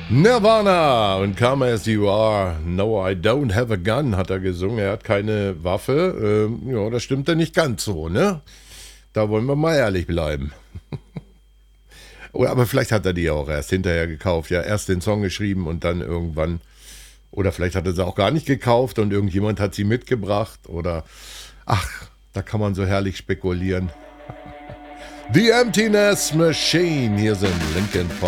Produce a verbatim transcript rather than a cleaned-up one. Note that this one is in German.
Nirvana und Come As You Are. No, I don't have a gun, hat er gesungen. Er hat keine Waffe. Ähm, ja, das stimmt ja nicht ganz so, ne? Da wollen wir mal ehrlich bleiben. Oder, aber vielleicht hat er die auch erst hinterher gekauft. Ja, erst den Song geschrieben und dann irgendwann. Oder vielleicht hat er sie auch gar nicht gekauft und irgendjemand hat sie mitgebracht. Oder, ach, da kann man so herrlich spekulieren. The Emptiness Machine. Hier sind Linkin Park.